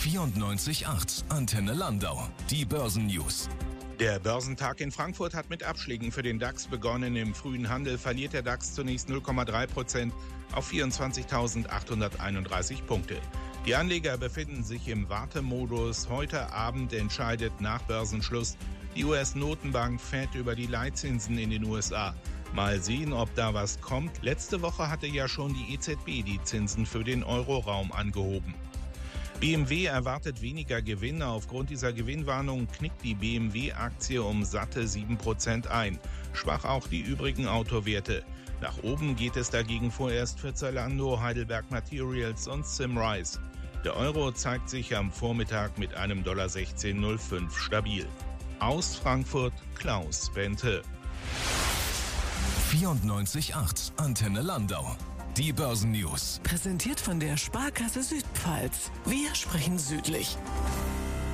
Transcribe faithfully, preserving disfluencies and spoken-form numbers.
vierundneunzig Komma acht Antenne Landau. Die Börsennews. Der Börsentag in Frankfurt hat mit Abschlägen für den DAX begonnen. Im frühen Handel verliert der DAX zunächst null Komma drei Prozent auf vierundzwanzigtausendachthunderteinunddreißig Punkte. Die Anleger befinden sich im Wartemodus. Heute Abend entscheidet nach Börsenschluss die U S-Notenbank Fed über die Leitzinsen in den U S A. Mal sehen, ob da was kommt. Letzte Woche hatte ja schon die E Z B die Zinsen für den Euroraum angehoben. B M W erwartet weniger Gewinne. Aufgrund dieser Gewinnwarnung knickt die B M W-Aktie um satte sieben Prozent ein. Schwach auch die übrigen Autowerte. Nach oben geht es dagegen vorerst für Zalando, Heidelberg Materials und Symrise. Der Euro zeigt sich am Vormittag mit einem sechzehn Komma null fünf stabil. Aus Frankfurt Klaus Bente. vierundneunzig Komma acht Antenne Landau. Die Börsennews. Präsentiert von der Sparkasse Südpfalz. Wir sprechen südlich.